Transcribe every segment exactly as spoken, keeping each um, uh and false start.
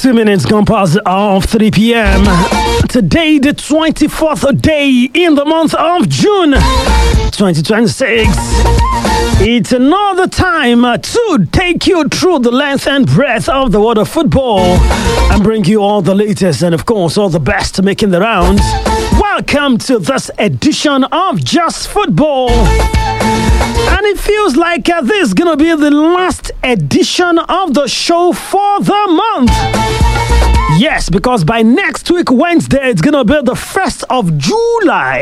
Two minutes gone past the hour of three p.m. Today, the twenty-fourth day in the month of June, twenty twenty-six. It's another time to take you through the length and breadth of the world of football and bring you all the latest and, of course, all the best making the rounds. Welcome to this edition of Just Football. And it feels like uh, this is going to be the last edition of the show for the month. Yes, because by next week, Wednesday, it's going to be the first of July.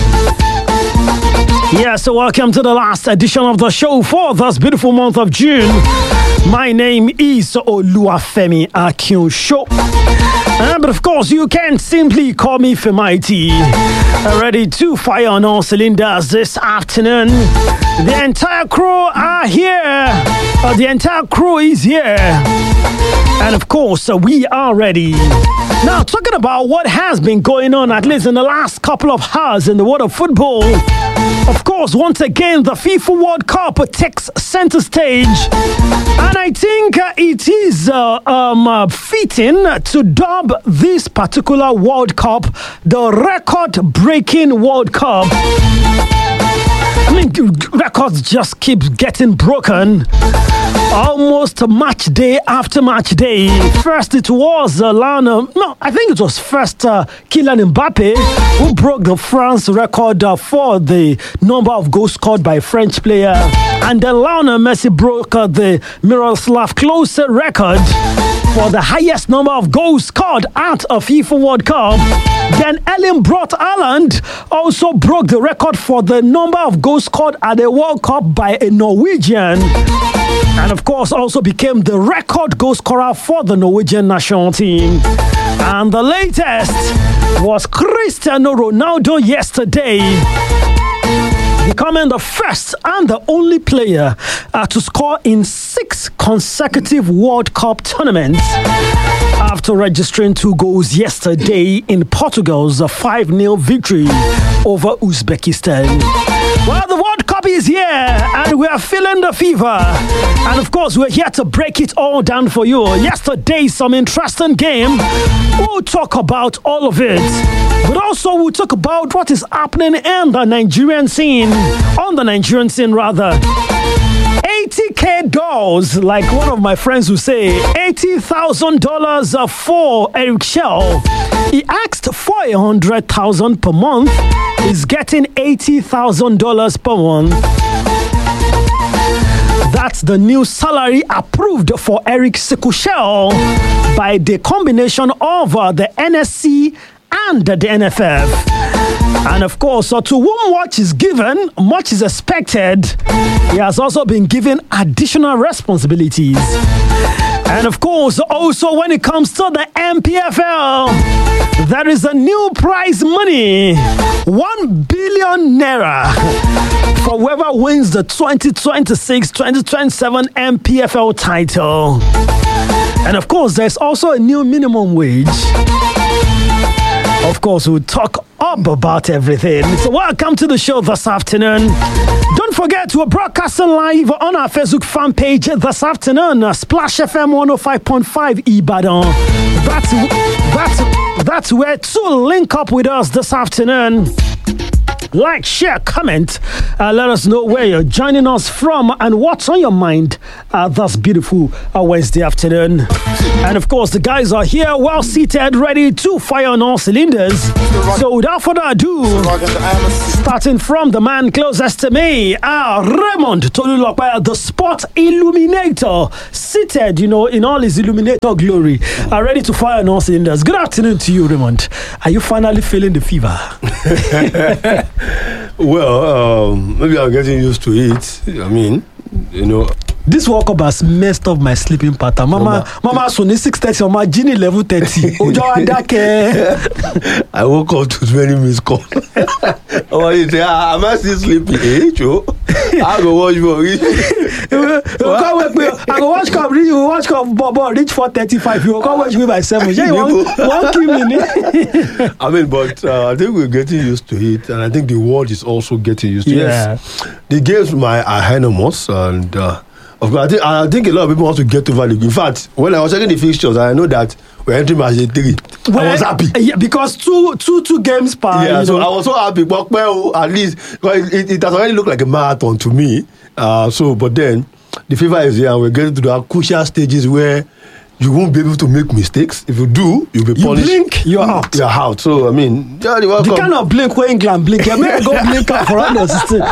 Yeah, so welcome to the last edition of the show for this beautiful month of June. My name is Oluwafemi Akinsho. Uh, but of course, you can simply call me Femighty. Uh, ready to fire on all cylinders this afternoon. The entire crew are here. Uh, the entire crew is here. And of course, uh, we are ready. Now, talking about what has been going on, at least in the last couple of hours in the world of football. Of course, once again, the FIFA World Cup takes center stage. And I think uh, it is uh, um, uh, fitting to dub this particular World Cup the record-breaking World Cup. I mean, records just keep getting broken. Almost match day after match day. First, it was uh, Lionel. No, I think it was first uh, Kylian Mbappe who broke the France record uh, for the number of goals scored by a French player. And then Lionel Messi broke uh, the Miroslav Klose record for the highest number of goals scored at a FIFA World Cup. Then Erling Braut Haaland also broke the record for the number of goals scored at a World Cup by a Norwegian. And of course, also became the record goal scorer for the Norwegian national team. And the latest was Cristiano Ronaldo yesterday, becoming the first and the only player uh, to score in six consecutive World Cup tournaments after registering two goals yesterday in Portugal's five nil victory over Uzbekistan. Well, the World Cup is here and we are feeling the fever. And of course, we're here to break it all down for you. Yesterday, some interesting game. We'll talk about all of it. But also, we'll talk about what is happening in the Nigerian scene. On the Nigerian scene, rather. eighty K dollars, like one of my friends would say, eighty thousand dollars for Eric Shell. He asked for one hundred thousand dollars per month. He's getting eighty thousand dollars per month. That's the new salary approved for Eric Sekushel by the combination of uh, the N S C and the N F F. And of course, uh, to whom much is given, much is expected. He has also been given additional responsibilities. And of course, also when it comes to the M P F L, there is a new prize money, one billion naira, for whoever wins the twenty twenty-six twenty twenty-seven M P F L title. And of course, there's also a new minimum wage. Of course, we'll talk up about everything. So welcome to the show this afternoon. Don't forget, we're broadcasting live on our Facebook fan page this afternoon. Splash F M one oh five point five Ibadan. That's, that's, that's where to link up with us this afternoon. Like, share, comment. Uh, let us know where you're joining us from and what's on your mind uh, this beautiful uh, Wednesday afternoon. And of course, the guys are here, well seated, ready to fire on all cylinders. So without further ado, starting from the man closest to me, uh, Raymond Tolulope, the sport illuminator, seated, you know, in all his illuminator glory, uh, ready to fire on all cylinders. Good afternoon to you, Raymond. Are you finally feeling the fever? Well, um, maybe I'm getting used to it. I mean, you know. This World Cup has messed up my sleeping pattern. Mama, Mama, so six thirty, Mama, Gini level thirty. I woke up to twenty missed calls. Oh, you say, ah, am I still sleeping? Eh, Joe? I go watch for it. I go watch cup, you watch cup, Bobo, reach four thirty-five. You go watch me by seven. Yeah, you want, want me. I mean, but uh, I think we're getting used to it, and I think the world is also getting used to it. Yeah. Yes. The games my are enormous, and uh, of course, I think I think a lot of people want to get over the. In fact, when I was checking the fixtures, I know that we entering match day three. Well, I was happy. Yeah, because two, two, two games per. Yeah, you so know. I was so happy. But well, at least because it, it has already looked like a marathon to me. Uh, so, but then the FIFA is here, and we're getting to the crucial stages where you won't be able to make mistakes. If you do, you'll be You punished. blink, you're out. You're out. So I mean, yeah, the World The Cup- kind of blink where England blink. You better go blink out for us.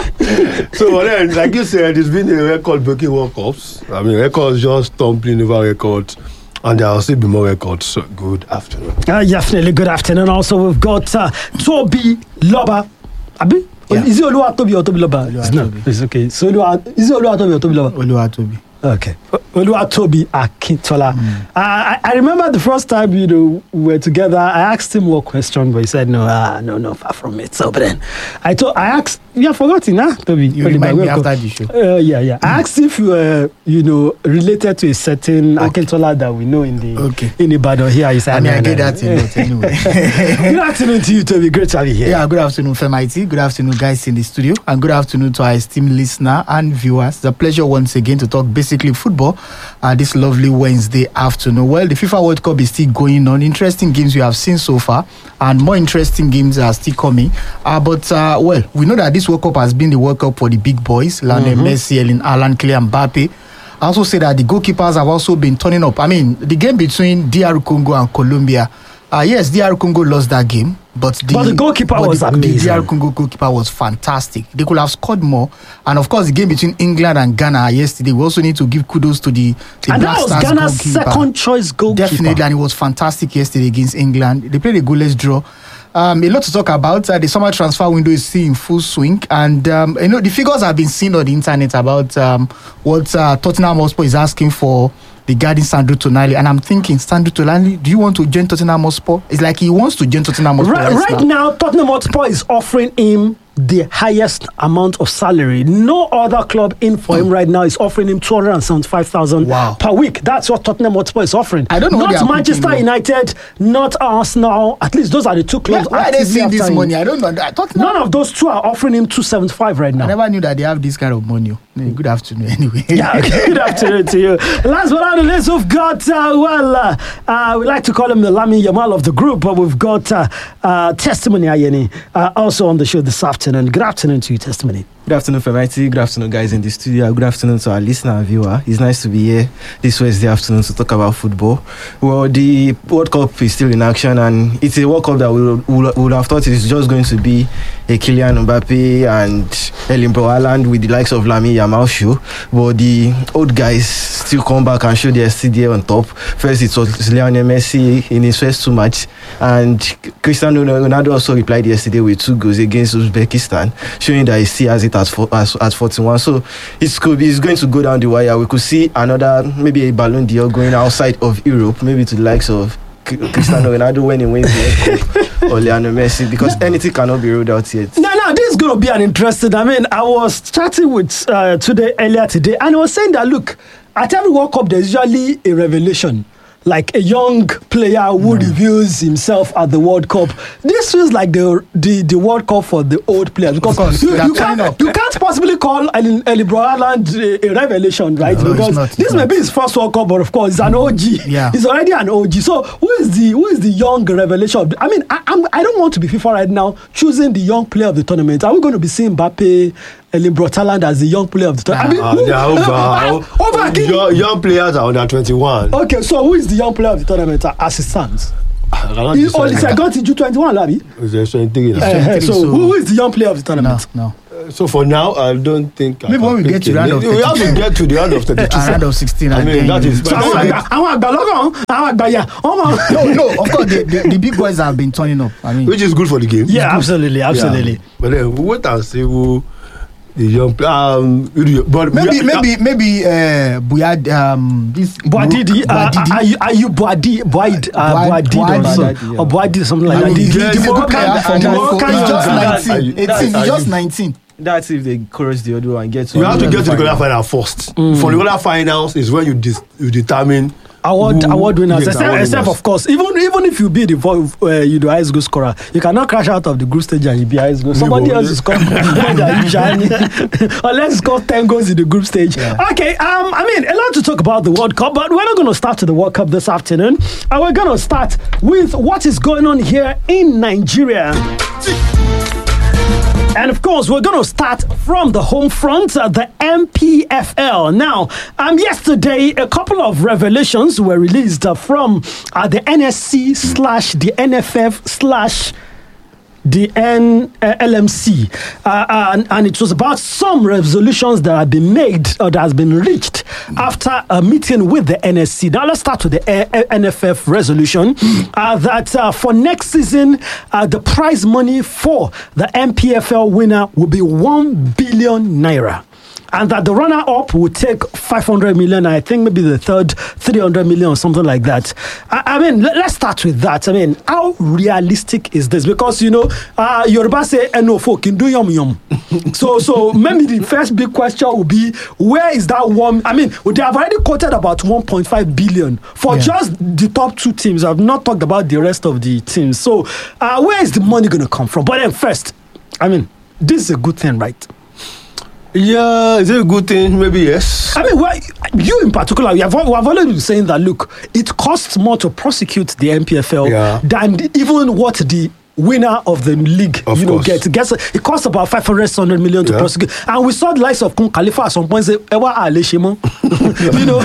So but then, like you said, it's been a record-breaking World Cups. I mean, records just tumbling over records, and there will still be more records. So good afternoon. Uh, definitely. Good afternoon. Also, we've got uh, Toby Loba. Abi? Yeah. Is it Oluwatobi or Toby Loba? Oluwatobi. No, it's okay. So, Oluwa, is it Oluwatobi or Toby Loba? Oluwatobi. Okay. Oluwatobi Akintola. Mm. Uh, I, I remember the first time, you know, we were together, I asked him one question, but he said, no, ah, no, no, far from it. So, but then I told, I asked, you have forgotten, huh, Toby? You remind me after the show. Uh, yeah, yeah. I asked if you were, you know, related to a certain Okay. Akintola that we know in the Okay. in Ibadan here. He said, I mean, no, I get no, that no. a lot anyway. Good afternoon to you, Toby. Great to have you here. Yeah, good afternoon, Femaiti. Good afternoon, guys in the studio. And good afternoon to our esteemed listener and viewers. It's a pleasure once again to talk basically football uh, this lovely Wednesday afternoon. Well, the FIFA World Cup is still going on. Interesting games we have seen so far, and more interesting games are still coming. Uh, but, uh, well, we know that this World Cup has been the World Cup for the big boys, Lionel Mhm. Messi, Erling Haaland, Kylian Mbappe. I also say that the goalkeepers have also been turning up. I mean, the game between D R Congo and Colombia, uh, yes, D R Congo lost that game, but the, But the goalkeeper but was the, amazing. The D R Congo goalkeeper was fantastic. They could have scored more. And of course, the game between England and Ghana yesterday, we also need to give kudos to the, the And Black that was Stars Ghana's goalkeeper. second choice goalkeeper. Definitely, and it was fantastic yesterday against England. They played a goalless draw. Um, a lot to talk about. Uh, the summer transfer window is still in full swing, and um, you know the figures have been seen on the internet about um, what uh, Tottenham Hotspur is asking for regarding Sandro Tonali. And I'm thinking, Sandro Tonali, do you want to join Tottenham Hotspur? It's like he wants to join Tottenham Hotspur Right, right, right now, Tottenham Hotspur is offering him the highest amount of salary. No other club in for him right now is offering him two hundred seventy-five thousand Wow. per week. That's what Tottenham Hotspur is offering. I don't know what they Not are Manchester putting, United, not Arsenal. At least those are the two Why, clubs. why are they actively seeing this after him. money? I don't know. I Tottenham, None of those two are offering him two seventy-five right I now. never knew that they have this kind of money. Hey, good afternoon, anyway. Yeah, okay. Good afternoon to you. Last but not least, we've got, uh, well, uh, uh, we like to call him the Lamine Yamal of the group, but we've got uh, uh, Testimony Ayeni uh, also on the show this afternoon. Good afternoon to you, Testimony. Good afternoon, Femaiti. Good afternoon, guys in the studio. Good afternoon to our listener and viewer. It's nice to be here this Wednesday afternoon to talk about football. Well, the World Cup is still in action, and it's a World Cup that we would, would, would have thought it's just going to be a Kylian Mbappe and Erling Haaland with the likes of Lamine Yamal show. But the old guys still come back and show their still there on top. First, it was Lionel Messi in his first two matches, and Cristiano Ronaldo also replied yesterday with two goals against Uzbekistan, showing that he still has it at, for, as, at forty-one. So it's could be, it's going to go down the wire. We could see another, maybe a Ballon d'Or going outside of Europe, maybe to the likes of Cristiano Ronaldo when he wins the World Cup, or Lionel Messi, because anything cannot be ruled out yet. No, no, this is going to be an interesting. I mean, I was chatting with uh, today earlier today, and I was saying that look, at every World Cup, there's usually a revelation. Like a young player who Mm. reveals himself at the World Cup. This feels like the the, the World Cup for the old players, because course, you, they are you can't turning up. you can't possibly call Erling Haaland a, a revelation, right? No, it's because not, it's this may not. be his first World Cup, but of course, he's an O G. Yeah. He's already an O G. So who is the who is the young revelation? I mean, I, I'm I don't want to be FIFA right now choosing the young player of the tournament. Are we going to be seeing Mbappe, Erling Haaland as the young player of the tournament? Nah. I mean, Uh, who- they are over. over again. young, young players are under twenty-one. Okay, so who is the young player of the tournament as it stands? I cannot He decide. only said got to twenty-one, Labi. It's twenty-three now. Uh, so, so- who is the young player of the No, tournament? no. So for now, I don't think. I Maybe can when we pick get to it. the round of we have to thirty-two. get to the round of thirty-two. A round of sixteen. I and mean, then that you- is- So àwọn àgbà àwọn àgbà lọ́kàn àwọn àgbà yà ọmọ. no, no, of course, the, the, the big boys have been turning up. I mean, Which is good for the game. Yeah, absolutely, absolutely. Yeah. But then we wait and see who the young player. Um, who the- but maybe, we are- maybe, maybe, uh, Buyad, um, this Boadidi, uh, Boadidi. are you are you Boadi Boad uh, Boad- Boadid or Boadi, something yeah. or Boadi something like I that? mean, The, the, the, the, the the Moroccan, player from the Morocco, Moroccan he's just young guy. That's- nineteen. that's- eighteen, he's that's- just nineteen. That's if they cross the other and get to you have to get to the final. quarter final first. For the quarter finals is when you dis- you determine award Who- award winners, yes, except, award except winners. of course, even even if you be the vo- uh, you the highest goal scorer, you cannot crash out of the group stage and you be highest goal. Somebody but- else is scoring more than you, Shani. Unless score ten goals in the group stage. Yeah. Okay, um, I mean, a lot to talk about the World Cup, but we're not going to start with the World Cup this afternoon. And we're going to start with what is going on here in Nigeria. And of course, we're going to start from the home front, uh, the M P F L. Now, um, yesterday, a couple of revelations were released uh, from uh, the N S C slash the N F F slash the N, uh, L M C, uh, and, and it was about some resolutions that have been made or that has been reached after a meeting with the N S C. Now let's start with the uh, N F F resolution uh, that uh, for next season, uh, the prize money for the M P F L winner will be one billion naira. And that the runner-up will take five hundred million. I think maybe the third three hundred million or something like that. I, I mean, let, let's start with that. I mean, how realistic is this? Because, you know, uh, Yoruba say, "Eno folk can do yum yum." so, so maybe the first big question will be, where is that one? I mean, they have already quoted about one point five billion for Yeah. just the top two teams. I've not talked about the rest of the teams. So, uh, where is the money going to come from? But then first, I mean, this is a good thing, right? Yeah, is it a good thing? Maybe yes. I mean, well, you in particular, we have, we have already been saying that, look, it costs more to prosecute the M P F L Yeah. than the, even what the winner of the league, Of you know, course. gets. It, gets. It costs about five hundred, six hundred million to Yeah. prosecute. And we saw the likes of Kun Khalifa at some point say, Ewa Aleshimo. You know?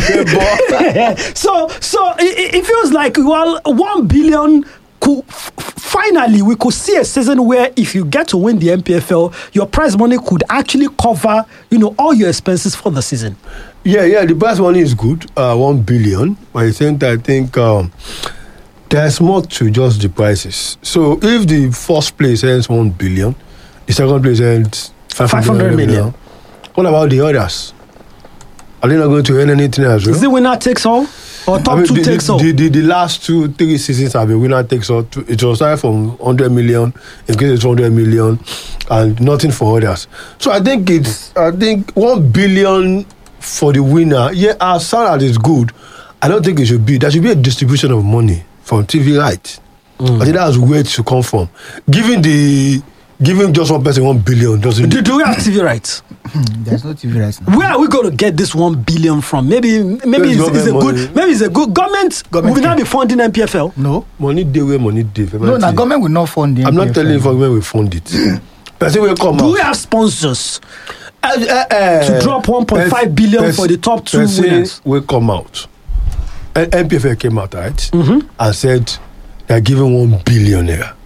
so, so it, it feels like, well, one billion could, f- finally, we could see a season where if you get to win the M P F L, your prize money could actually cover, you know, all your expenses for the season. Yeah, yeah, the prize money is good, uh, one billion. But at the same time, I think um, there's more to just the prices. So if the first place earns one billion, the second place earns five hundred million. What about the others? Are they not going to earn anything as well? Is it winner takes all or top I mean, two the, takes the, all? The, the, the last two, three seasons have been winner takes all. Two- It was started from one hundred million, increased to two hundred million, and nothing for others. So I think it's, I think one billion for the winner. Yeah, as far as it's good, I don't think it should be. There should be a distribution of money from T V rights. I think that's where it should come from. Giving the, giving just one person one billion doesn't. do, do we have T V rights? There's no T V rights now. Where are we going to get this one billion from? Maybe, maybe Where's it's, it's a government good. money? Maybe it's a good government. Government will not can- be funding M P F L. No, Money day where money day. no, now government will not fund the I'm not M P F L. telling you for when we fund it. Person will come Do out. we have sponsors Uh, uh, uh, to drop one point five billion pers- for the top two person winners? will come out. And M P F L came out, right? And said they're giving one billion naira.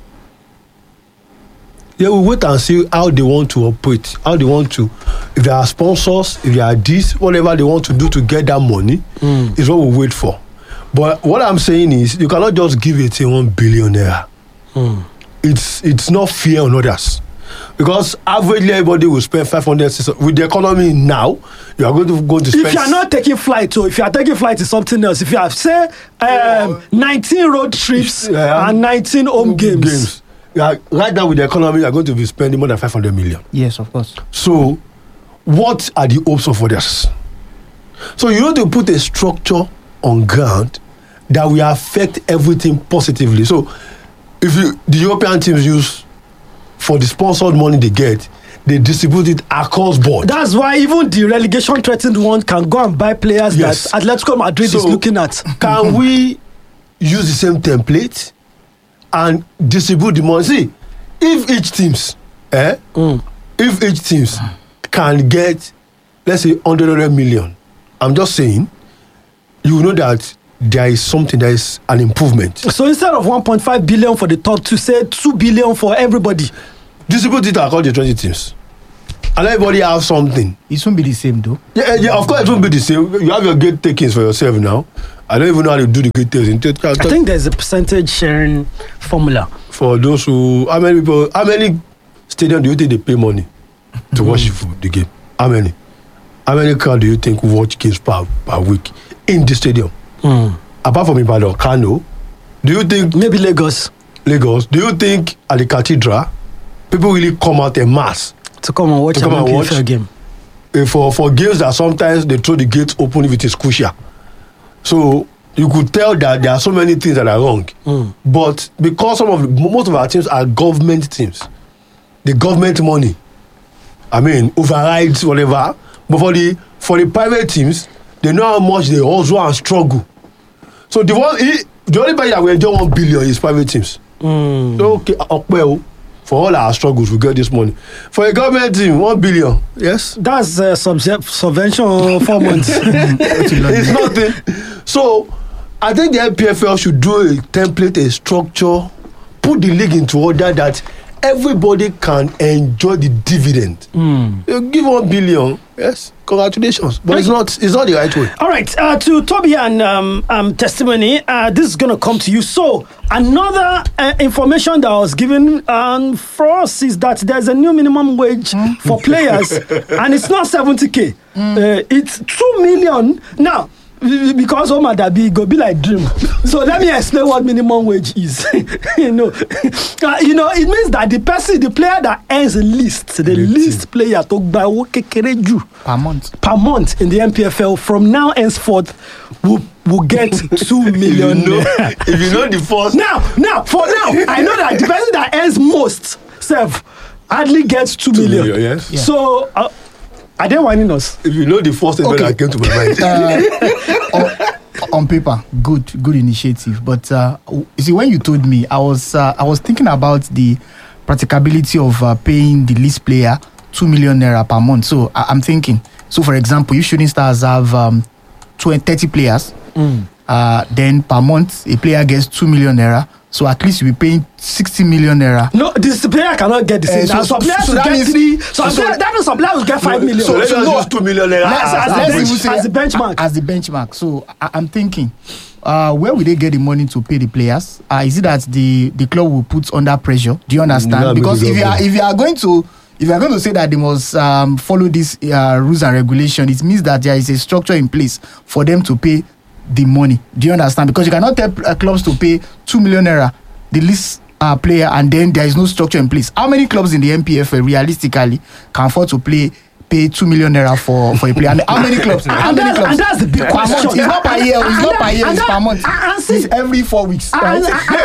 Yeah, we wait and see how they want to operate, how they want to, if they are sponsors, if they are this, whatever they want to do to get that money is what we wait for. But what I'm saying is, you cannot just give it a one billion naira. It's it's not fair on others. Because averagely everybody will spend five hundred with the economy now. You are going to go to spend. If you are not taking flight, so if you are taking flight, it's something else. If you have say um, nineteen road trips Yeah. and nineteen home games, Yeah, right now with the economy, you are going to be spending more than five hundred million. Yes, of course. So, what are the hopes of others? So you need to put a structure on ground that will affect everything positively. So, if you, the European teams use for the sponsored money they get, they distribute it across board. that's why even the relegation threatened one can go and buy players Yes. that Atletico Madrid is So, looking at. Can we use the same template and distribute the money? See, if each teams, eh, if each teams can get, let's say, one hundred million, I'm just saying, you will know that there is something, there is an improvement. So instead of one point five billion for the top two, say two billion for everybody. Distribute it across the twenty teams. And everybody have something. It won't be the same though. Yeah, yeah, of course it won't be the same. You have your gate takings for yourself now. I don't even know how to do the gate takings. I think there's a percentage sharing formula. For those who, how many people, how many stadiums do you think they pay money to watch for the game? How many? How many crowd do you think watch games per, per week in the stadium? Apart from Ibadan, Kano, do you think Maybe Lagos Lagos, do you think at the cathedral, people really come out en masse to come and watch To an come and M P F L watch? game. Eh, for, for games that sometimes they throw the gates open if it is crucial? So you could tell that there are so many things that are wrong. Mm. But because some of the, most of our teams are government teams, the government money, I mean, overrides whatever. But for the for the private teams, they know how much they also and struggle. So the one, the only player that will enjoy one billion is private teams. Mm. Okay, well, for all our struggles, we get this money. For a government team, one billion. Yes, that's uh, sub- subvention four months. It's nothing. So I think the N P F L should do a template, a structure, put the league into order that everybody can enjoy the dividend. Mm. You give one billion, yes, congratulations. But it's not it's not the right way. All right, uh, to Toby and um, um, testimony, uh, this is going to come to you. So another uh, information that I was given um, for us is that there's a new minimum wage mm. for players, and it's not seventy k. Mm. Uh, it's two million. Now, because Omar Dabi go be like dream. So let me explain what minimum wage is. you know, uh, you know, it means that the person, the player that earns the least, the Great least team. player to buy per month per month in the N P F L from now henceforth will will get two million. If you know, if you know the first now, now for now, I know that the person that earns most, self, hardly gets two, two million. million yes. Yeah. So. Uh, Are they whining us? If you know the first thing okay. that came to my mind. Uh, on, on paper, good, good initiative. But uh, you see, when you told me, I was, uh, I was thinking about the practicability of uh, paying the least player two million naira per month. So I, I'm thinking. So, for example, if Shooting Stars have um, twenty, thirty players, mm. uh, then per month a player gets two million naira. So at least you'll be paying sixty million naira. No, this player cannot get the same. Uh, so, some players so will get means, three. So, so that means some players will get five million. So let's so, use two million naira as, as, as, as, as the benchmark. As the benchmark. So I, I'm thinking, uh, where will they get the money to pay the players? Uh, is it that the, the club will put under pressure? Do you understand? No, because if you are if you are going to if you are going to say that they must um, follow these uh, rules and regulations, it means that there is a structure in place for them to pay the money. Do you understand? Because you cannot tell uh, clubs to pay two million naira, the least uh, player, and then there is no structure in place. How many clubs in the N P F L realistically can afford to play pay two million naira for, for a player? And how many clubs? How many clubs? And that's the big question. It's not per year. It's not per year. It's per month. It's every four weeks. Right?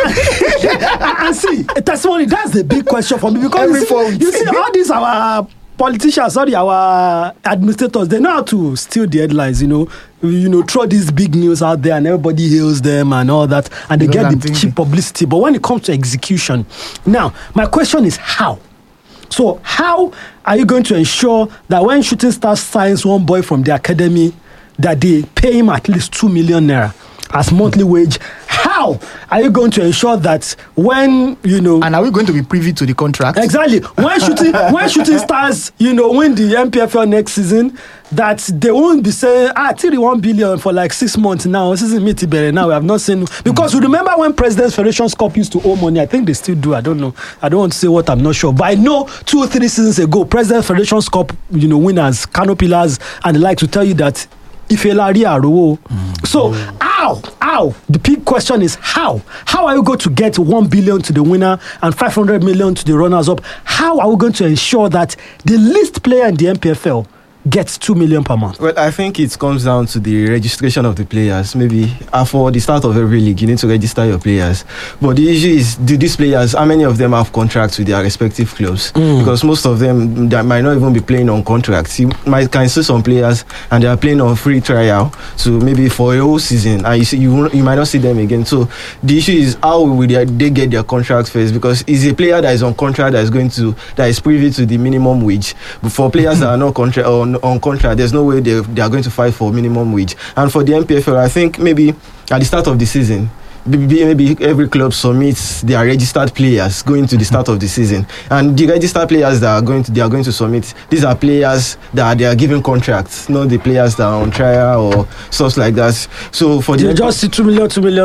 And see, testimony. That's the big question for me because every you see, four weeks. You see, all these our politicians, sorry, our administrators, they know how to steal the headlines, you know, you know, throw these big news out there and everybody hails them and all that, and they get the cheap publicity. But when it comes to execution, now, my question is how? So how are you going to ensure that when Shooting Stars signs one boy from the academy, that they pay him at least two million naira as monthly wage? How are you going to ensure that when, you know... And are we going to be privy to the contract? Exactly. When shooting, when Shooting Stars, you know, win the N P F L next season, that they won't be saying, ah, thirty-one billion for like six months now. This is Mitibere now. We have not seen... Because mm. you remember when President's Federation's Cup used to owe money? I think they still do. I don't know. I don't want to say what I'm not sure. But I know two or three seasons ago, President's Federation's Cup, you know, winners, Kano Pillars, and they like to tell you that Mm. So how? How? The big question is how? How are you going to get one billion to the winner and five hundred million to the runners up? How are we going to ensure that the least player in the N P F L gets two million per month? Well, I think it comes down to the registration of the players. Maybe uh, for the start of every league, you need to register your players. But the issue is, do these players, how many of them have contracts with their respective clubs? Mm. Because most of them that might not even be playing on contracts. You might can see some players and they are playing on free trial, so maybe for a whole season, and you see you you might not see them again. So the issue is, how will they, they get their contracts first? Because it's a player that is on contract that is going to that is privy to the minimum wage. But for players that are not contract on on contract, there's no way they they are going to fight for minimum wage. And for the N P F L, I think maybe at the start of the season, maybe every club submits their registered players going to the start of the season, and the registered players that are going to they are going to submit, these are players that are, they are given contracts, not the players that are on trial or stuff like that. So for the the just two million, two million.